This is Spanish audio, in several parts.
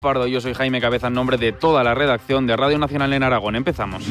Pardo, yo soy Jaime Cabeza en nombre de toda la redacción de Radio Nacional en Aragón. Empezamos.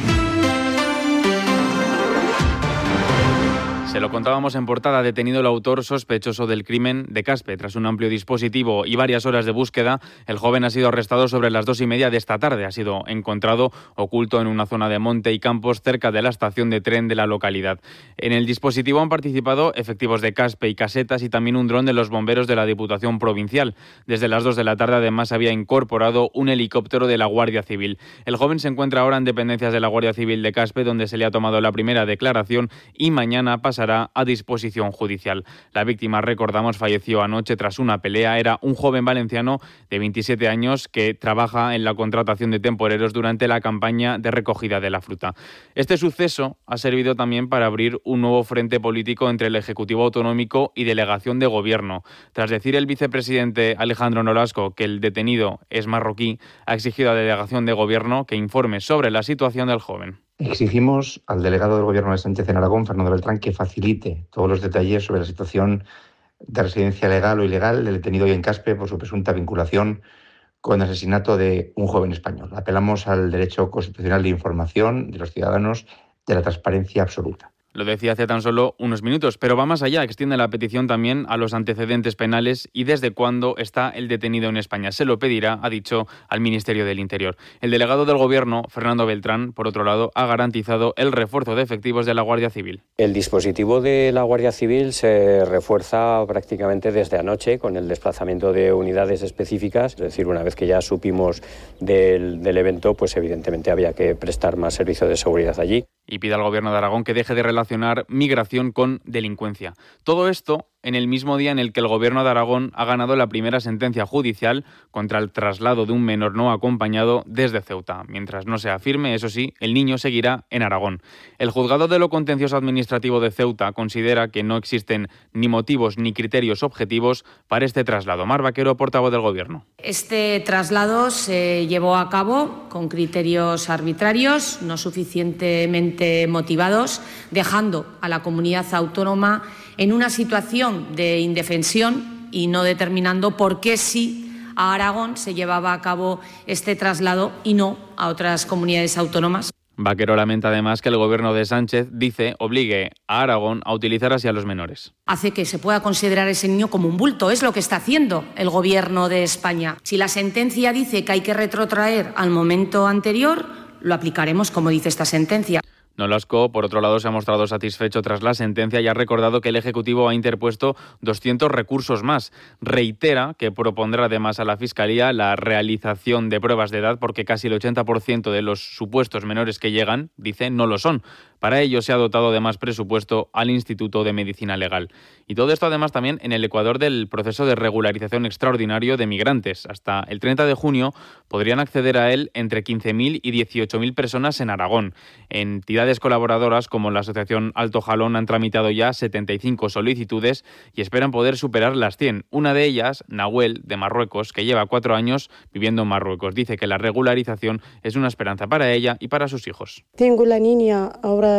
Se lo contábamos en portada, detenido el autor sospechoso del crimen de Caspe. Tras un amplio dispositivo y varias horas de búsqueda, el joven ha sido arrestado sobre las 2:30 de esta tarde. Ha sido encontrado oculto en una zona de monte y campos cerca de la estación de tren de la localidad. En el dispositivo han participado efectivos de Caspe y Casetas y también un dron de los bomberos de la Diputación Provincial. Desde las 2 de la tarde además había incorporado un helicóptero de la Guardia Civil. El joven se encuentra ahora en dependencias de la Guardia Civil de Caspe, donde se le ha tomado la primera declaración y mañana pasará a disposición judicial. La víctima, recordamos, falleció anoche tras una pelea. Era un joven valenciano de 27 años que trabaja en la contratación de temporeros durante la campaña de recogida de la fruta. Este suceso ha servido también para abrir un nuevo frente político entre el Ejecutivo Autonómico y Delegación de Gobierno. Tras decir el vicepresidente Alejandro Nolasco que el detenido es marroquí, ha exigido a la Delegación de Gobierno que informe sobre la situación del joven. Exigimos al delegado del Gobierno de Sánchez en Aragón, Fernando Beltrán, que facilite todos los detalles sobre la situación de residencia legal o ilegal del detenido hoy en Caspe por su presunta vinculación con el asesinato de un joven español. Apelamos al derecho constitucional de información de los ciudadanos, de la transparencia absoluta. Lo decía hace tan solo unos minutos, pero va más allá. Extiende la petición también a los antecedentes penales y desde cuándo está el detenido en España. Se lo pedirá, ha dicho, al Ministerio del Interior. El delegado del Gobierno, Fernando Beltrán, por otro lado, ha garantizado el refuerzo de efectivos de la Guardia Civil. El dispositivo de la Guardia Civil se refuerza prácticamente desde anoche con el desplazamiento de unidades específicas. Es decir, una vez que ya supimos del evento, pues evidentemente había que prestar más servicio de seguridad allí. Y pide al Gobierno de Aragón que deje de relacionar migración con delincuencia. Todo esto en el mismo día en el que el Gobierno de Aragón ha ganado la primera sentencia judicial contra el traslado de un menor no acompañado desde Ceuta. Mientras no sea firme, eso sí, el niño seguirá en Aragón. El Juzgado de lo Contencioso Administrativo de Ceuta considera que no existen ni motivos ni criterios objetivos para este traslado. Mar Vaquero, portavoz del Gobierno. Este traslado se llevó a cabo con criterios arbitrarios, no suficientemente motivados, dejando a la comunidad autónoma en una situación de indefensión y no determinando por qué sí a Aragón se llevaba a cabo este traslado y no a otras comunidades autónomas. Vaquero lamenta además que el Gobierno de Sánchez, dice, obligue a Aragón a utilizar así a los menores. Hace que se pueda considerar ese niño como un bulto, es lo que está haciendo el Gobierno de España. Si la sentencia dice que hay que retrotraer al momento anterior, lo aplicaremos como dice esta sentencia. Nolasco, por otro lado, se ha mostrado satisfecho tras la sentencia y ha recordado que el Ejecutivo ha interpuesto 200 recursos más. Reitera que propondrá además a la Fiscalía la realización de pruebas de edad porque casi el 80% de los supuestos menores que llegan, dice, no lo son. Para ello se ha dotado de más presupuesto al Instituto de Medicina Legal. Y todo esto además también en el Ecuador del proceso de regularización extraordinario de migrantes. Hasta el 30 de junio podrían acceder a él entre 15.000 y 18.000 personas en Aragón. Entidades colaboradoras como la Asociación Alto Jalón han tramitado ya 75 solicitudes y esperan poder superar las 100. Una de ellas, Nahuel, de Marruecos, que lleva 4 años viviendo en Marruecos. Dice que la regularización es una esperanza para ella y para sus hijos. Tengo la niña, ahora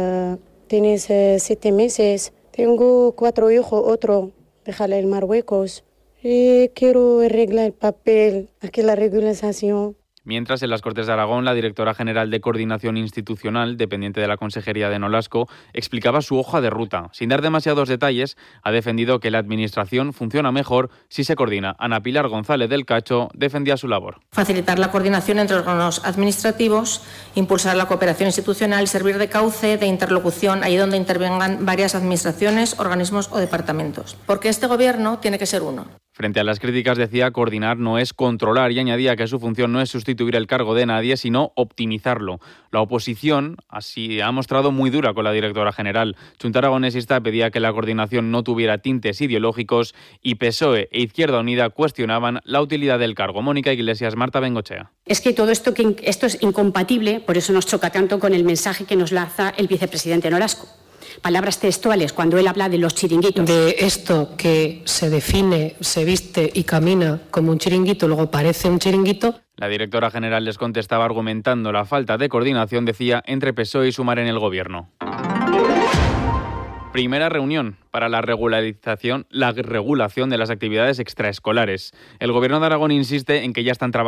tiene 7 meses. Tengo 4 hijos, otro, déjale en Marruecos. Quiero arreglar el papel, aquí la regularización. Mientras, en las Cortes de Aragón, la directora general de Coordinación Institucional, dependiente de la Consejería de Nolasco, explicaba su hoja de ruta. Sin dar demasiados detalles, ha defendido que la Administración funciona mejor si se coordina. Ana Pilar González del Cacho defendía su labor. Facilitar la coordinación entre órganos administrativos, impulsar la cooperación institucional y servir de cauce de interlocución allí donde intervengan varias administraciones, organismos o departamentos. Porque este Gobierno tiene que ser uno. Frente a las críticas, decía, coordinar no es controlar y añadía que su función no es sustituir el cargo de nadie, sino optimizarlo. La oposición así ha mostrado muy dura con la directora general. Chunta Aragonesista pedía que la coordinación no tuviera tintes ideológicos y PSOE e Izquierda Unida cuestionaban la utilidad del cargo. Mónica Iglesias, Marta Bengochea. Es que todo esto es incompatible, por eso nos choca tanto con el mensaje que nos lanza el vicepresidente Nolasco. Palabras textuales cuando él habla de los chiringuitos. De esto que se define, se viste y camina como un chiringuito, luego parece un chiringuito. La directora general les contestaba argumentando la falta de coordinación, decía, entre PSOE y Sumar en el Gobierno. Primera reunión para la regulación de las actividades extraescolares. El Gobierno de Aragón insiste en que ya están trabajando